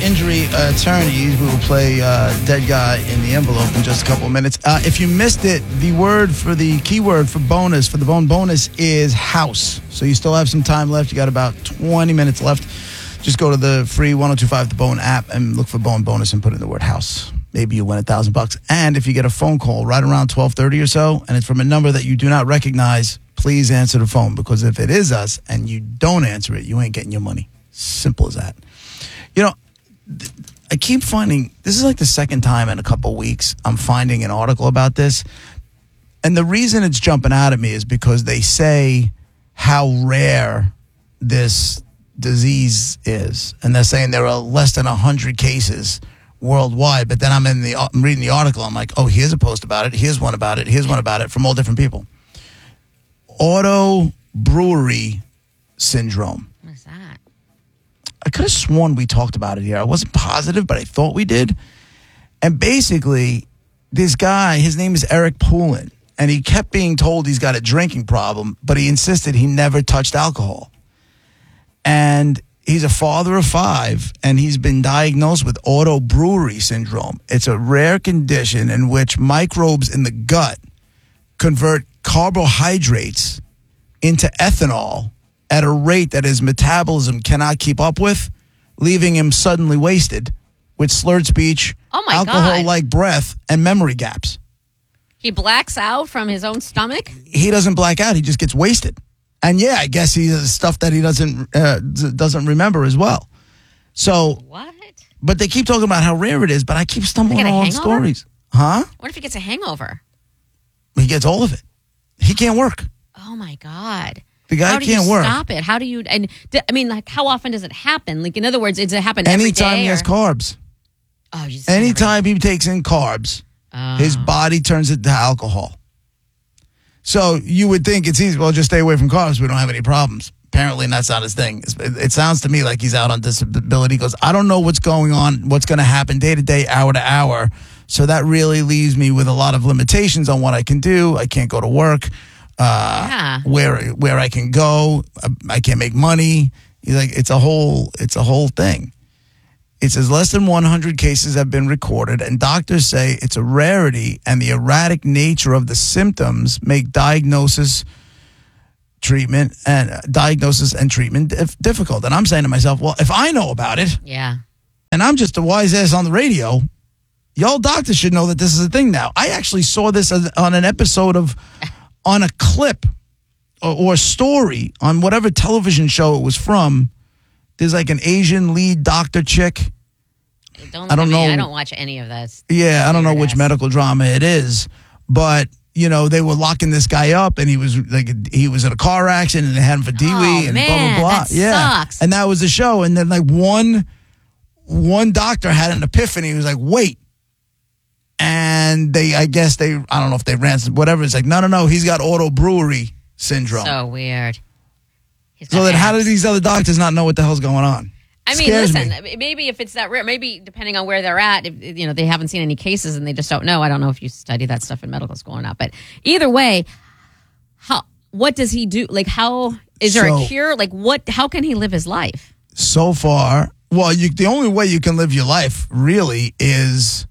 injury attorneys. We will play Dead Guy in the Envelope in just a couple of minutes. If you missed it, the keyword for the bone bonus is house. So you still have some time left. You got about 20 minutes left. Just go to the free 1025 The Bone app and look for bone bonus and put in the word house. Maybe you win $1,000. And if you get a phone call right around 12:30 or so, and it's from a number that you do not recognize, please answer the phone, because if it is us and you don't answer it, you ain't getting your money. Simple as that. You know, I keep finding, this is like the second time in a couple of weeks I'm finding an article about this. And the reason it's jumping out at me is because they say how rare this disease is. And they're saying there are less than 100 cases worldwide. But then I'm reading the article. I'm like, oh, here's a post about it. Here's one about it. Here's one about it from all different people. Auto brewery syndrome. What is that? I could have sworn we talked about it here. I wasn't positive, but I thought we did. And basically, this guy, his name is Eric Poulin, and he kept being told he's got a drinking problem, but he insisted he never touched alcohol. And he's a father of 5, and he's been diagnosed with auto brewery syndrome. It's a rare condition in which microbes in the gut convert carbohydrates into ethanol at a rate that his metabolism cannot keep up with, leaving him suddenly wasted with slurred speech, alcohol-like breath, and memory gaps. He blacks out from his own stomach? He doesn't black out. He just gets wasted. And yeah, I guess he has stuff that he doesn't remember as well. So what? But they keep talking about how rare it is, but I keep stumbling on stories. Huh? What if he gets a hangover? He gets all of it. He can't work. Oh my God. The guy can't work. How do you stop it? How do you, and I mean, like, how often does it happen? Like, in other words, does it happen every day? Anytime he has carbs. Oh, you anytime he takes in carbs, his body turns it to alcohol. So you would think it's easy. Well, just stay away from carbs. We don't have any problems. Apparently, that's not his thing. It sounds to me like he's out on disability. He goes, I don't know what's going on, what's going to happen day to day, hour to hour. So that really leaves me with a lot of limitations on what I can do. I can't go to work. Where I can go. I can't make money. He's like, it's a whole thing. It says less than 100 cases have been recorded, and doctors say it's a rarity, and the erratic nature of the symptoms make diagnosis and treatment difficult. And I'm saying to myself, well, if I know about it, and I'm just a wise ass on the radio, y'all doctors should know that this is a thing now. I actually saw this on an episode on a clip or story on whatever television show it was from. There's like an Asian lead doctor chick. I don't know. I don't watch any of this. Yeah, I don't know which medical drama it is, but you know, they were locking this guy up, and he was in a car accident, and they had him for DWI and blah blah blah. That sucks. And that was the show. And then like one doctor had an epiphany. He was like, wait. And I don't know if they ran whatever. It's like, no, he's got auto brewery syndrome. So weird. So then how do these other doctors not know what the hell's going on? I mean, listen, maybe if it's that rare, maybe depending on where they're at, if, they haven't seen any cases and they just don't know. I don't know if you study that stuff in medical school or not. But either way, what does he do? Like, is there a cure? Like, how can he live his life? So far, well, the only way you can live your life really is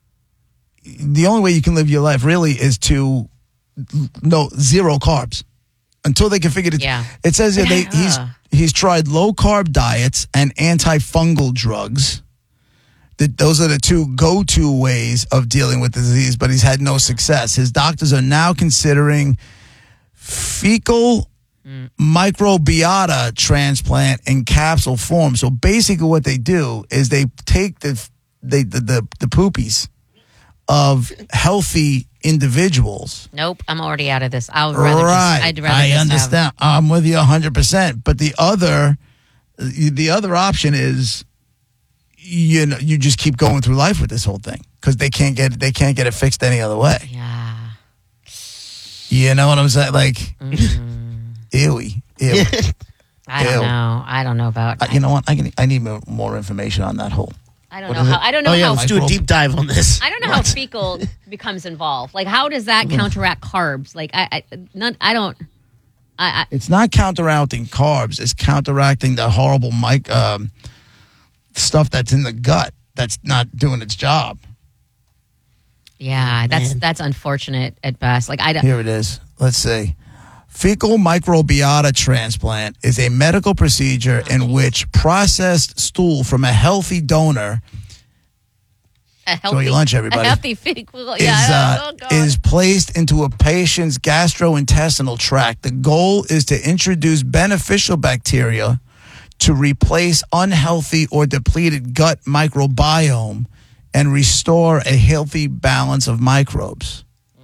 to zero carbs. Until they can figure it. Yeah. It says he's tried low carb diets and antifungal drugs. Those are the two go-to ways of dealing with the disease, but he's had no success. His doctors are now considering fecal microbiota transplant in capsule form. So basically, what they do is they take the poopies of healthy individuals. Nope, I'm already out of this. I'd rather I understand. I'm with you 100%. But the other option is, you just keep going through life with this whole thing because they can't get it fixed any other way. Yeah. You know what I'm saying? Like, ew. I don't know about. You know what? I need more information on that whole. I don't know how. Let's do a deep dive on this. I don't know how fecal becomes involved. Like, how does that counteract carbs? Like, I don't. It's not counteracting carbs. It's counteracting the horrible stuff that's in the gut that's not doing its job. Yeah, that's unfortunate at best. Like Here it is. Let's see. Fecal microbiota transplant is a medical procedure in which processed stool from a healthy donor enjoy your lunch, everybody. A healthy fecal, yeah, is placed into a patient's gastrointestinal tract. The goal is to introduce beneficial bacteria to replace unhealthy or depleted gut microbiome and restore a healthy balance of microbes.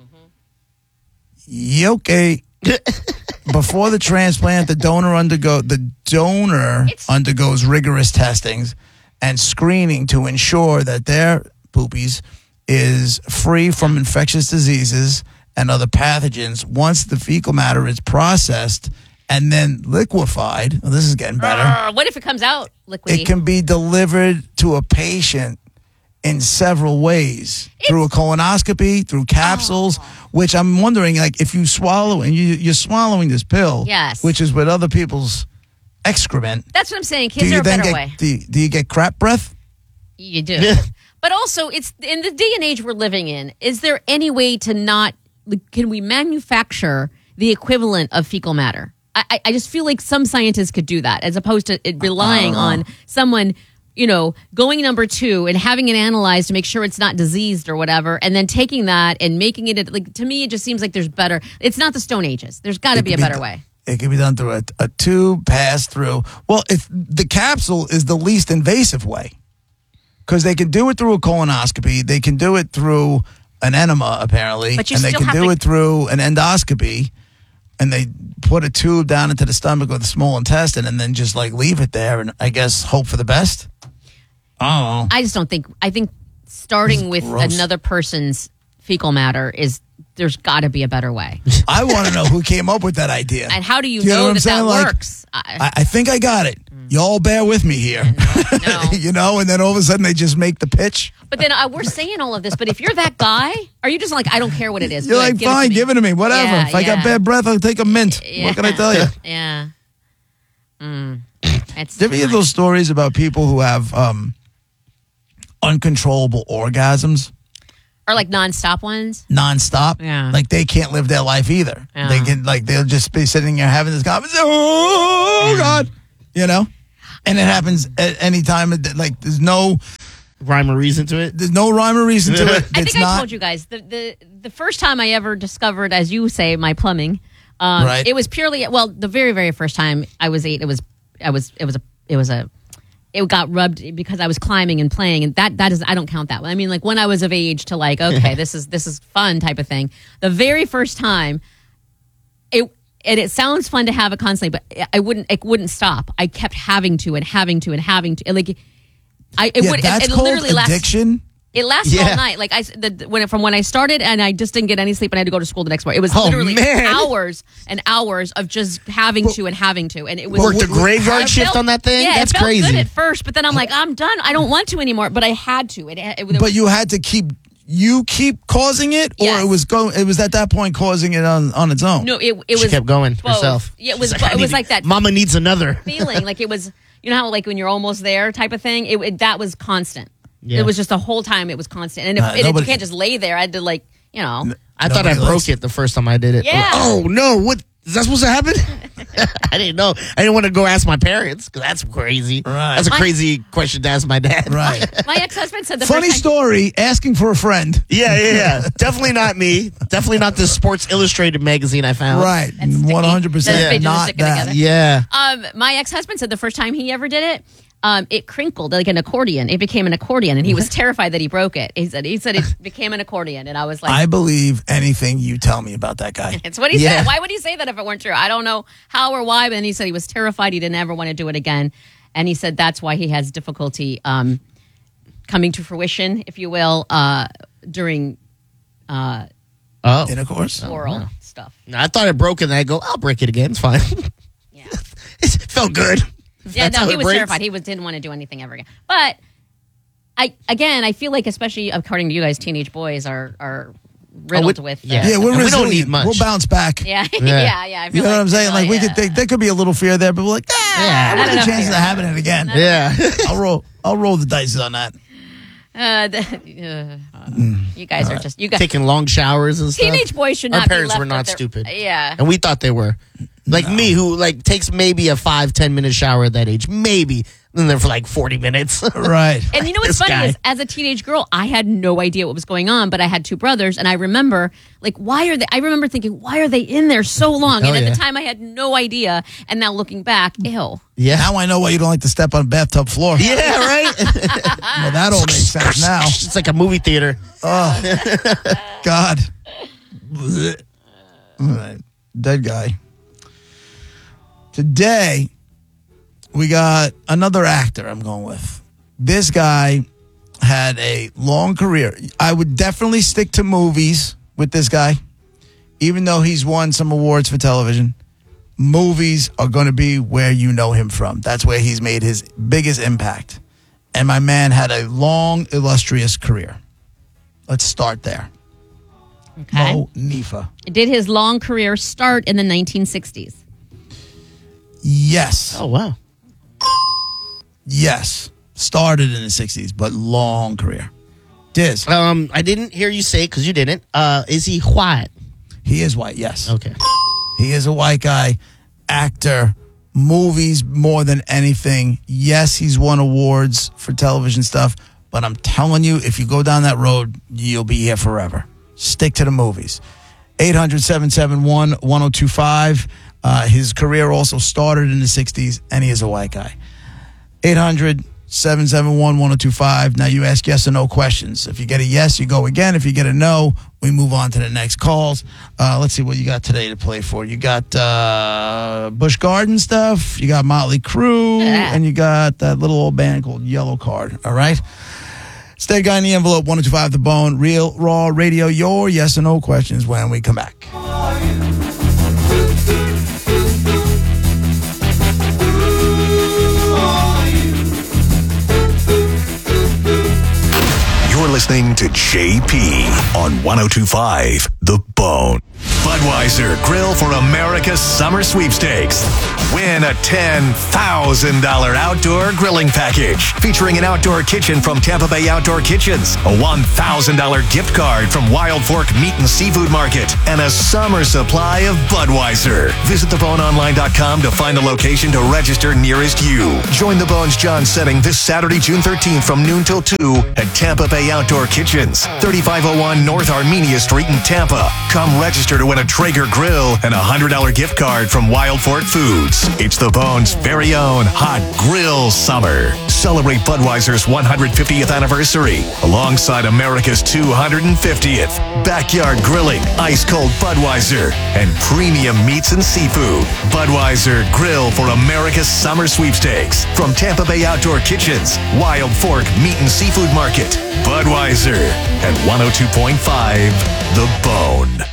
Okay. Before the transplant, the donor undergoes rigorous testings and screening to ensure that their poopies is free from infectious diseases and other pathogens. Once the fecal matter is processed and then liquefied, well, this is getting better. What if it comes out liquidy? It can be delivered to a patient in several ways, through a colonoscopy, through capsules, which I'm wondering, like, if you swallow and you're swallowing this pill, yes, which is with other people's excrement. That's what I'm saying. Kids are a better way. Do you get crap breath? You do. But also, it's in the day and age we're living in. Is there any way to not? Can we manufacture the equivalent of fecal matter? I just feel like some scientists could do that, as opposed to it relying on someone, going number 2 and having it analyzed to make sure it's not diseased or whatever, and then taking that and making it, like, to me, it just seems like there's better. It's not the Stone Ages. There's got to be a better way. It can be done through a tube, pass through. Well, if the capsule is the least invasive way, because they can do it through a colonoscopy, they can do it through an enema, apparently, and they can do it through an endoscopy, and they put a tube down into the stomach or the small intestine and then just, like, leave it there and, I guess, hope for the best. Oh, I just don't think. I think starting with another person's fecal matter there's got to be a better way. I want to know who came up with that idea. And how do you know that works? I think I got it. Y'all bear with me here. No. And then all of a sudden they just make the pitch. But then we're saying all of this, but if you're that guy, are you just like, I don't care what it is? You're like, fine, give it to me, whatever. Yeah, if I got bad breath, I'll take a mint. Yeah. What can I tell you? Yeah. Do you ever hear those stories about people who have uncontrollable orgasms? Or like nonstop ones? Nonstop? Yeah. Like they can't live their life either. Yeah. They can, like, they'll just be sitting there having this conversation. Oh, God. And it happens at any time. Like, there's no rhyme or reason to it. There's no rhyme or reason to it. I think I told you guys the first time I ever discovered, as you say, my plumbing. Right. It was purely the very, very first time I was 8. It got rubbed because I was climbing and playing, and that is, I don't count that. I mean, like when I was of age to, like, okay, this is fun type of thing. The very first time, it sounds fun to have it constantly, but it wouldn't stop. I kept having to. Like, that's it called literally addiction. It lasted all night. Like when I started, and I just didn't get any sleep, and I had to go to school the next morning. It was literally hours and hours of just having to, and it was worked a graveyard shift on that thing. Yeah, that's it felt crazy. good at first, but then I'm like, I'm done. I don't want to anymore. But I had to. But you had to keep causing it, or Yes. it was at that point causing it on its own. No, it She was kept going both. herself. Yeah, it was. She's like, It was like that Mama needs another feeling. Like it was. You know how, like, when you're almost there type of thing. That was constant. Yeah. It was just the whole time. It was constant, and you can't just lay there. I had to, like, I thought I broke it the first time I did it. Yeah. Oh no! What is that supposed to happen? I didn't know. I didn't want to go ask my parents because that's crazy. Right. That's a crazy question to ask my dad. Right. My ex-husband said the Funny first time, story. Asking for a friend. Yeah. Definitely not me. Definitely not the Sports Illustrated magazine I found. Right. That's sticky. 100%. Those pages are Not sticking that. together. Yeah. My ex-husband said the first time he ever did it, it crinkled like an accordion. It became an accordion, and he was terrified that he broke it. He said it became an accordion, and I was like, I believe anything you tell me about that guy. it's what he Yeah. said. Why would he say that if it weren't true? I don't know how or why, but then he said he was terrified. He didn't ever want to do it again, and he said that's why he has difficulty coming to fruition, if you will, during Intercourse. oral stuff. No, I thought it broke, and I go, I'll break it again. It's fine. Yeah. It felt good. Yeah, That's how he it was breaks. terrified. He didn't want to do anything ever again. But I feel like, especially according to you guys, teenage boys are riddled with. yeah. Yeah, we're And we don't resilient. need much. We'll bounce back. Yeah. Yeah. yeah. I feel You know what I'm saying? you Like we yeah. could think there could be a little fear there, but we're like, Yeah. what are Not the enough chances fear. of happening again? Yeah. I'll roll the dice on that. You guys are just you guys. Taking long showers and stuff. Teenage boys should not. Our parents be left were not with their- stupid. Yeah. And we thought they were. Like me, who like takes maybe a 5-10 minute shower at that age. Maybe. And then for like 40 minutes. Right. And you know what's This funny guy. is, as a teenage girl, I had no idea what was going on, but I had two brothers, and I remember, like, why are they? I remember thinking, why are they in there so long? Oh, And at yeah. the time, I had no idea. And now looking back, ew. Yeah. Now I know why you don't like to step on a bathtub floor. Yeah, right? Well, that all makes sense now. It's like a movie theater. God. Blech. All right. Dead guy. Today, we got another actor I'm going with. This guy had a long career. I would definitely stick to movies with this guy, even though he's won some awards for television. Movies are going to be where you know him from. That's where he's made his biggest impact. And my man had a long, illustrious career. Let's start there. Okay. Mo Nifa. Did his long career start in the 1960s? Yes. Oh, wow. Yes. Started in the 60s, but long career. Diz. I didn't hear you say it because you didn't. Is he white? He is white, yes. Okay. He is a white guy, actor, movies more than anything. Yes, he's won awards for television stuff, but I'm telling you, if you go down that road, you'll be here forever. Stick to the movies. 800-771-1025. His career also started in the 60s, and he is a white guy. 800-771-1025. Now you ask yes or no questions. If you get a yes, you go again. If you get a no, we move on to the next calls. Let's see what you got today to play for. You got Busch Garden stuff, you got Motley Crue, and you got that little old band called Yellow Card. All right? It's Dead Guy in the Envelope, 1025 The Bone, Real Raw Radio. Your yes or no questions when we come back. You're listening to JP on 1025 The Bone. Budweiser Grill for America's Summer Sweepstakes. Win a $10,000 outdoor grilling package featuring an outdoor kitchen from Tampa Bay Outdoor Kitchens, a $1,000 gift card from Wild Fork Meat and Seafood Market, and a summer supply of Budweiser. Visit theboneonline.com to find a location to register nearest you. Join the Bones John setting this Saturday, June 13th from noon till 2 at Tampa Bay Outdoor Kitchens, 3501 North Armenia Street in Tampa. Come register to win a Traeger grill and a $100 gift card from Wild Fork Foods. It's the Bones' very own hot grill summer. Celebrate Budweiser's 150th anniversary alongside America's 250th. Backyard grilling, ice cold Budweiser, and premium meats and seafood. Budweiser Grill for America's Summer Sweepstakes from Tampa Bay Outdoor Kitchens, Wild Fork Meat and Seafood Market. Budweiser at 102.5 The Bone.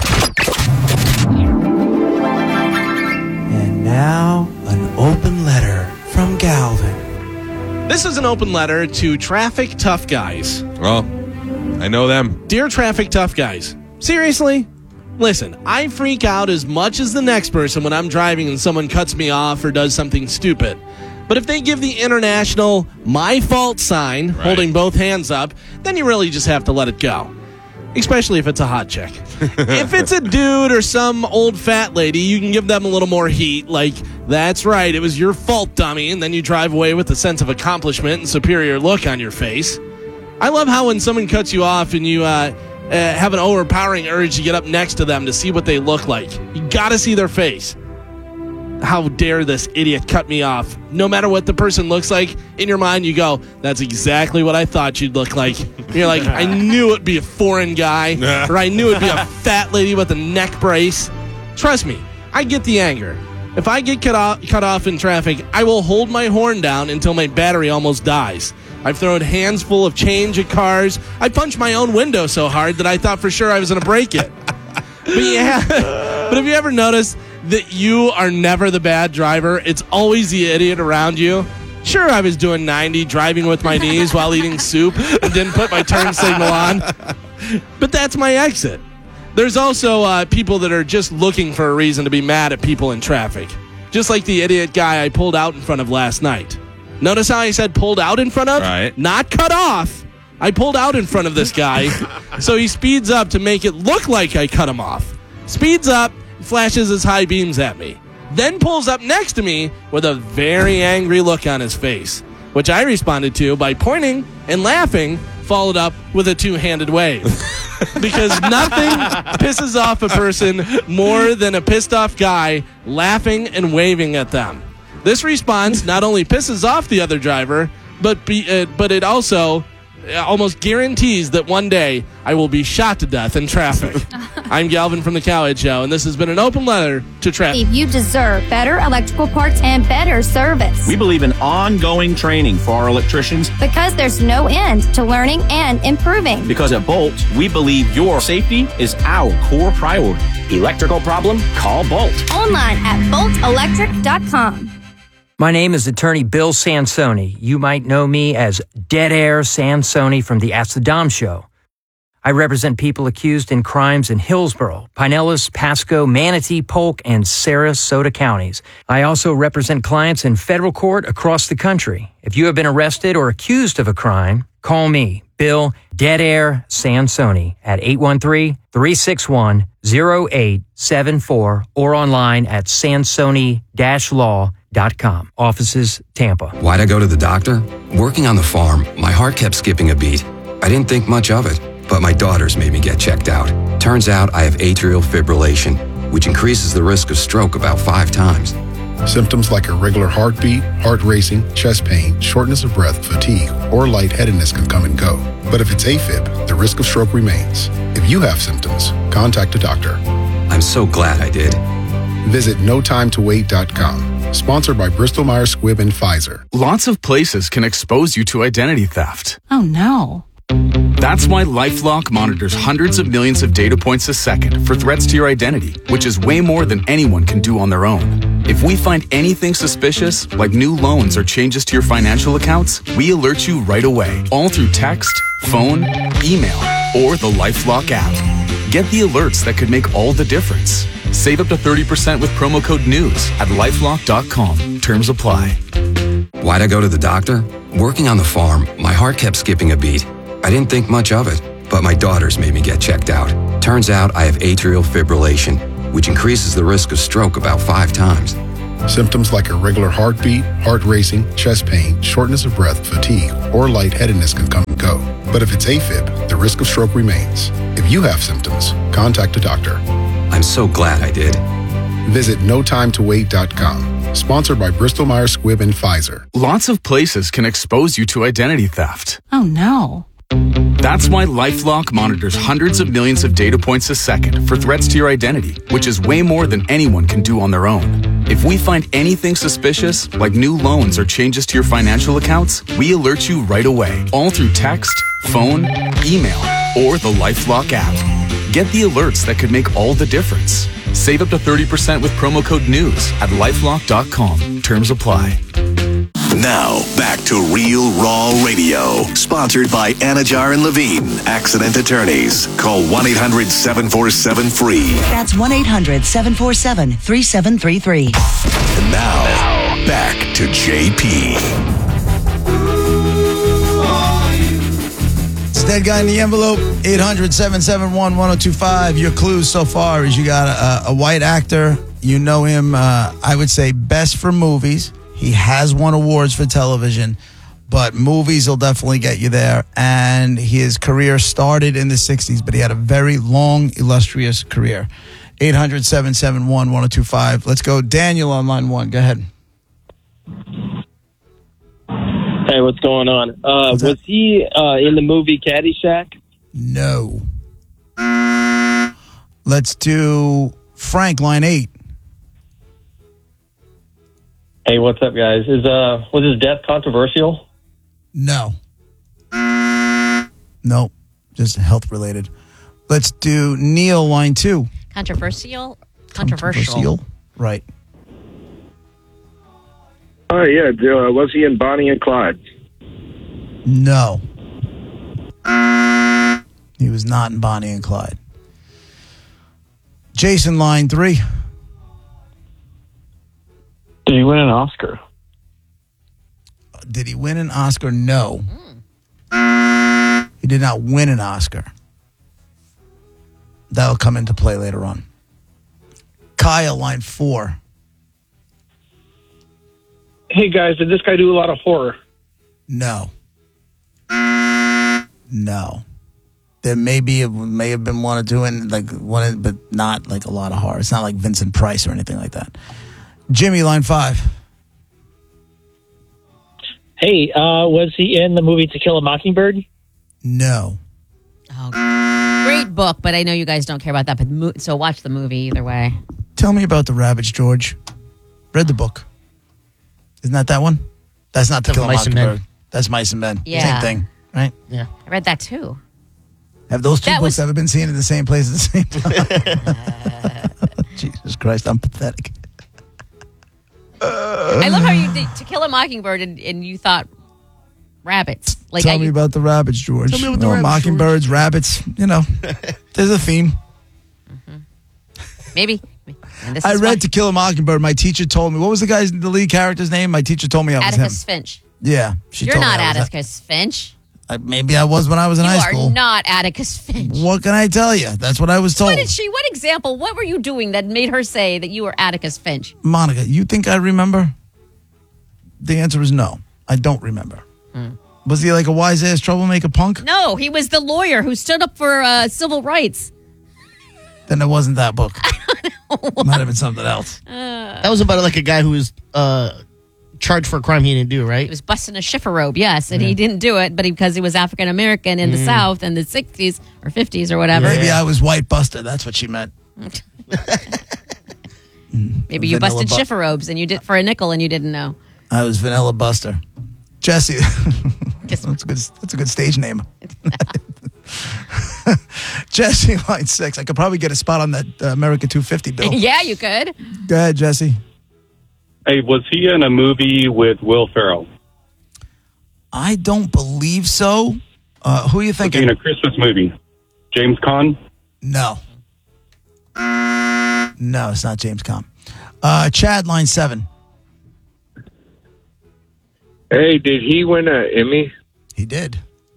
And now, an open letter from Galvin. This is an open letter to Traffic Tough Guys. Well, I know them. Dear Traffic Tough Guys, seriously? Listen, I freak out as much as the next person when I'm driving and someone cuts me off or does something stupid. But if they give the international my fault sign, holding both hands up, then you really just have to let it go. Especially if it's a hot chick. If it's a dude or some old fat lady, you can give them a little more heat, like, that's right, it was your fault, dummy, and then you drive away with a sense of accomplishment and superior look on your face. I love how when someone cuts you off and you have an overpowering urge to get up next to them to see what they look like. You gotta see their face. How dare this idiot cut me off? No matter what the person looks like, in your mind you go, that's exactly what I thought you'd look like. You're like, I knew it'd be a foreign guy, or I knew it'd be a fat lady with a neck brace. Trust me, I get the anger. If I get cut off in traffic, I will hold my horn down until my battery almost dies. I've thrown hands full of change at cars. I punched my own window so hard that I thought for sure I was going to break it. But have you ever noticed that you are never the bad driver? It's always the idiot around you. Sure, I was doing 90 driving with my knees while eating soup and didn't put my turn signal on. But that's my exit. There's also people that are just looking for a reason to be mad at people in traffic. Just like the idiot guy I pulled out in front of last night. Notice how I said pulled out in front of? Right. Not cut off. I pulled out in front of this guy, so he speeds up to make it look like I cut him off. Speeds up, flashes his high beams at me. Then pulls up next to me with a very angry look on his face, which I responded to by pointing and laughing, followed up with a two-handed wave. Because nothing pisses off a person more than a pissed off guy laughing and waving at them. This response not only pisses off the other driver, but it also almost guarantees that one day I will be shot to death in traffic. I'm Galvin from the Cowhead Show, and this has been an open letter to traffic. You deserve better electrical parts and better service. We believe in ongoing training for our electricians. Because there's no end to learning and improving. Because at Bolt, we believe your safety is our core priority. Electrical problem? Call Bolt. Online at boltelectric.com. My name is Attorney Bill Sansoni. You might know me as Dead Air Sansoni from the Ask the Dom Show. I represent people accused in crimes in Hillsborough, Pinellas, Pasco, Manatee, Polk, and Sarasota counties. I also represent clients in federal court across the country. If you have been arrested or accused of a crime, call me, Bill Dead Air Sansoni, at 813-361-0874 or online at sansoni-law.com. Offices, Tampa. Why'd I go to the doctor? Working on the farm, my heart kept skipping a beat. I didn't think much of it, but my daughters made me get checked out. Turns out I have atrial fibrillation, which increases the risk of stroke about 5 times. Symptoms like irregular heartbeat, heart racing, chest pain, shortness of breath, fatigue, or lightheadedness can come and go. But if it's AFib, the risk of stroke remains. If you have symptoms, contact a doctor. I'm so glad I did. Visit notimetowait.com. Sponsored by Bristol Myers Squibb and Pfizer. Lots of places can expose you to identity theft. Oh no. That's why LifeLock monitors hundreds of millions of data points a second for threats to your identity, which is way more than anyone can do on their own. If we find anything suspicious, like new loans or changes to your financial accounts, we alert you right away, all through text, phone, email, or the LifeLock app. Get the alerts that could make all the difference. Save up to 30% with promo code NEWS at LifeLock.com. Terms apply. Why'd I go to the doctor? Working on the farm, my heart kept skipping a beat. I didn't think much of it, but my daughters made me get checked out. Turns out I have atrial fibrillation, which increases the risk of stroke about 5 times. Symptoms like irregular heartbeat, heart racing, chest pain, shortness of breath, fatigue, or lightheadedness can come and go. But if it's AFib, the risk of stroke remains. If you have symptoms, contact a doctor. I'm so glad I did. Visit notimetowait.com. Sponsored by Bristol Myers Squibb and Pfizer. Lots of places can expose you to identity theft. Oh no. That's why LifeLock monitors hundreds of millions of data points a second for threats to your identity, which is way more than anyone can do on their own. If we find anything suspicious, like new loans or changes to your financial accounts, we alert you right away, all through text, phone, email, or the LifeLock app. Get the alerts that could make all the difference. Save up to 30% with promo code NEWS at LifeLock.com. Terms apply. Now, back to Real Raw Radio. Sponsored by Anajar and Levine, Accident Attorneys. Call 1-800-747-FREE. That's 1-800-747-3733. And now, back to JP. It's Dead Guy in the Envelope, 800-771-1025. Your clues so far is you got a white actor. You know him, I would say, best for movies. He has won awards for television, but movies will definitely get you there. And his career started in the 60s, but he had a very long, illustrious career. 800-771-1025. Let's go. Daniel on line 1. Go ahead. Hey, what's going on? Was he in the movie Caddyshack? No. Let's do Frank, line 8. Hey, what's up, guys? Was his death controversial? No. Nope. Just health related. Let's do Neil, line 2. Controversial? Right. Oh, yeah. Was he in Bonnie and Clyde? No. He was not in Bonnie and Clyde. Jason, line 3. Did he win an Oscar? Did he win an Oscar? No. He did not win an Oscar. That'll come into play later on. Kyle, line 4. Hey, guys, did this guy do a lot of horror? No. No. There may have been one or two but not like a lot of horror. It's not like Vincent Price or anything like that. Jimmy, line 5. Hey, was he in the movie To Kill a Mockingbird? No. Oh, great book, but I know you guys don't care about that. But so watch the movie either way. Tell me about the rabbits, George. Read the book. Isn't that one? That's not To Kill a Mockingbird. That's Mice and Men. Yeah. Same thing, right? Yeah. I read that too. Have those two books ever been seen in the same place at the same time? Jesus Christ, I'm pathetic. I love how you did To Kill a Mockingbird and you thought rabbits. Tell me about the rabbits, George. Tell me about the rabbits, Mockingbirds, George. rabbits. There's a theme. Maybe. I read To Kill a Mockingbird. My teacher told me. What was the lead character's name? My teacher told me I was Atticus him. Finch. Yeah. You're told me not I was Atticus Finch. Maybe I was when I was in high school. You are not Atticus Finch. What can I tell you? That's what I was told. What example? What were you doing that made her say that you were Atticus Finch? Monica, you think I remember? The answer is no. I don't remember. Was he like a wise-ass troublemaker punk? No, he was the lawyer who stood up for civil rights. Then it wasn't that book. It might have been something else. That was about like a guy who was charged for a crime he didn't do, right? He was busting a shiffer robe, yes, and he didn't do it, but because he was African American in the South in the 60s or 50s or whatever. Maybe I was White Buster. That's what she meant. Maybe you Vanilla busted shiffer robes and you did for a nickel and you didn't know. I was Vanilla Buster. Jesse. That's a good stage name. Jesse, line 6. I could probably get a spot on that America 250 bill. Yeah, you could. Go ahead, Jesse. Hey, was he in a movie with Will Ferrell? I don't believe so. Who are you thinking? In a Christmas movie. James Caan? No. No, it's not James Caan. Chad, line 7. Hey, did he win an Emmy? He did.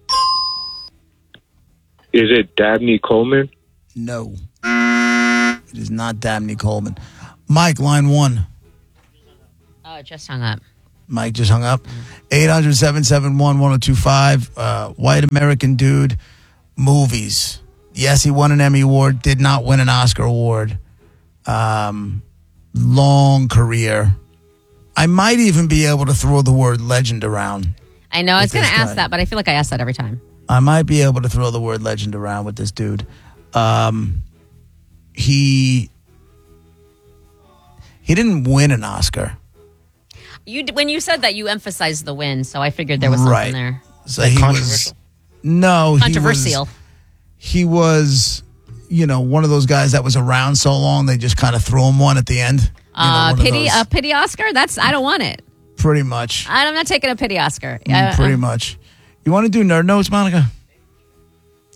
Is it Dabney Coleman? No. It is not Dabney Coleman. Mike, line 1. Oh, it just hung up. Mike just hung up. 800-771-1025. White American dude. Movies. Yes, he won an Emmy Award. Did not win an Oscar Award. Long career. I might even be able to throw the word legend around. I know. I was going to this ask guy. that, but I feel like I ask that every time. I might be able to throw the word legend around with this dude. He didn't win an Oscar. When you said that, you emphasized the win, so I figured there was something there. So he was Controversial. He was, one of those guys that was around so long they just kind of threw him one at the end. A pity Oscar? I don't want it. Pretty much. I'm not taking a pity Oscar. Pretty much. You want to do nerd notes, Monica?